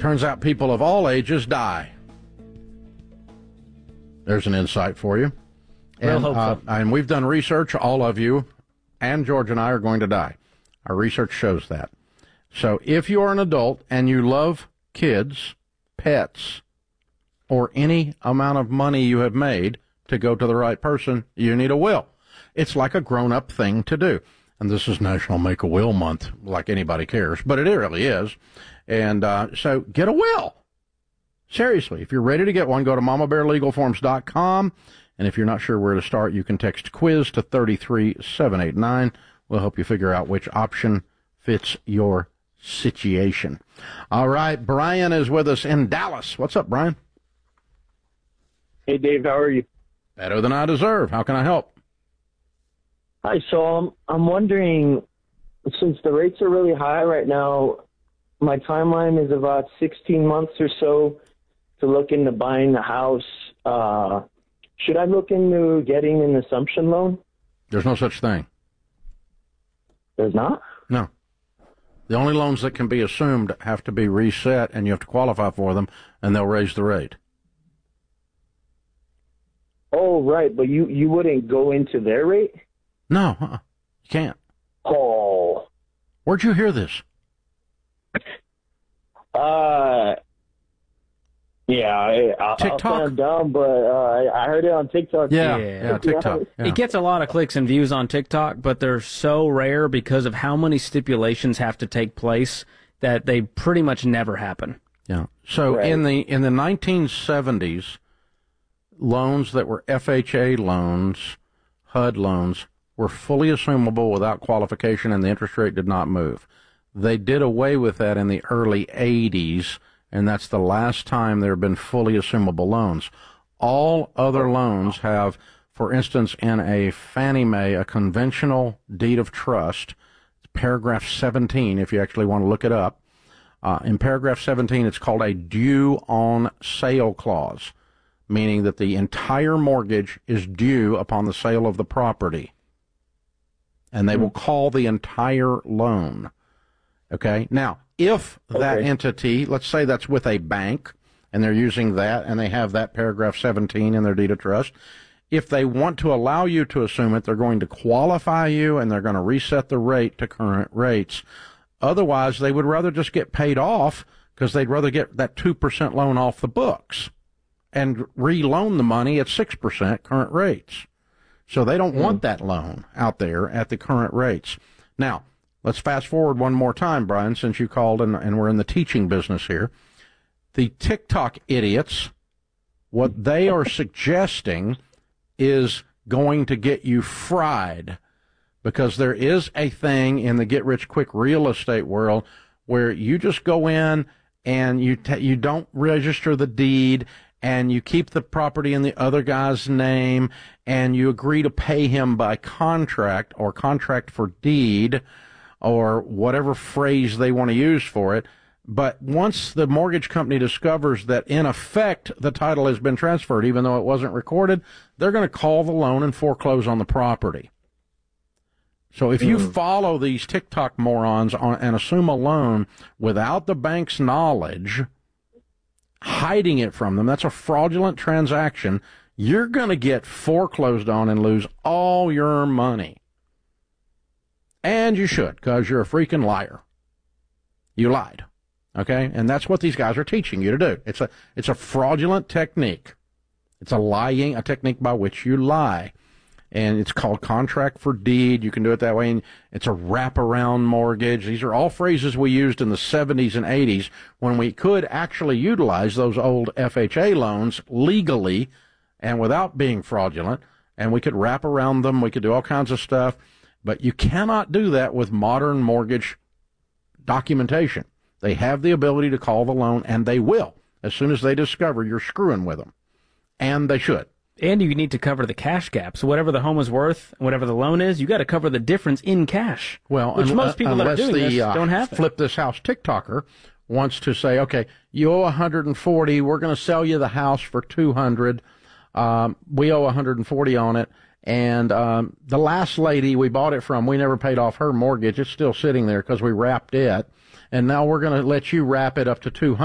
Turns out people of all ages die. There's an insight for you. And we've done research. All of you and George and I are going to die. Our research shows that. So if you're an adult and you love kids, pets, or any amount of money you have made to go to the right person, you need a will. It's like a grown-up thing to do. And this is National Make-A-Will Month, like anybody cares, but it really is. And so get a will. Seriously, if you're ready to get one, go to mamabearlegalforms.com. And if you're not sure where to start, you can text quiz to 33789. We'll help you figure out which option fits your situation. All right, Brian is with us in Dallas. What's up, Brian? Hey, Dave, how are you? Better than I deserve. How can I help? Hi, so I'm wondering, since the rates are really high right now, my timeline is about 16 months or so to look into buying the house. Should I look into getting an assumption loan? There's no such thing. There's not? No. The only loans that can be assumed have to be reset, and you have to qualify for them, and they'll raise the rate. Oh, right, but you wouldn't go into their rate? No, you can't. Oh. Where'd you hear this? Yeah, TikTok? I'll sound dumb, but I heard it on TikTok. Yeah, TikTok. Yeah. It gets a lot of clicks and views on TikTok, but they're so rare because of how many stipulations have to take place that they pretty much never happen. Yeah. So right. in the 1970s, loans that were FHA loans, HUD loans, were fully assumable without qualification, and the interest rate did not move. They did away with that in the early 80s, and that's the last time there have been fully assumable loans. All other loans have, for instance, in a Fannie Mae, a conventional deed of trust, paragraph 17, if you actually want to look it up. In paragraph 17, it's called a due on sale clause, meaning that the entire mortgage is due upon the sale of the property. And they will call the entire loan. Okay? Now, if that entity, let's say that's with a bank, and they're using that, and they have that paragraph 17 in their deed of trust, if they want to allow you to assume it, they're going to qualify you, and they're going to reset the rate to current rates. Otherwise, they would rather just get paid off because they'd rather get that 2% loan off the books and re-loan the money at 6% current rates. So they don't want that loan out there at the current rates. Now, let's fast forward one more time, Brian, since you called and we're in the teaching business here. The TikTok idiots, what they are suggesting is going to get you fried, because there is a thing in the get-rich-quick real estate world where you just go in and you don't register the deed, and you keep the property in the other guy's name, and you agree to pay him by contract or contract for deed or whatever phrase they want to use for it. But once the mortgage company discovers that, in effect, the title has been transferred, even though it wasn't recorded, they're going to call the loan and foreclose on the property. So if you follow these TikTok morons and assume a loan without the bank's knowledge, hiding it from them, that's a fraudulent transaction. You're going to get foreclosed on and lose all your money. And you should, because you're a freaking liar. You lied. Okay? And that's what these guys are teaching you to do. It's a fraudulent technique. It's a technique by which you lie. And it's called contract for deed. You can do it that way. And it's a wraparound mortgage. These are all phrases we used in the 70s and 80s when we could actually utilize those old FHA loans legally and without being fraudulent. And we could wrap around them. We could do all kinds of stuff. But you cannot do that with modern mortgage documentation. They have the ability to call the loan, and they will, as soon as they discover you're screwing with them. And they should. And you need to cover the cash gap. So whatever the home is worth, whatever the loan is, you got to cover the difference in cash. Well, which most people that are doing this don't have. Flip This House TikToker wants to say, okay, you owe 140. We're going to sell you the house for 200. We owe 140 on it. And the last lady we bought it from, we never paid off her mortgage. It's still sitting there because we wrapped it. And now we're going to let you wrap it up to 200.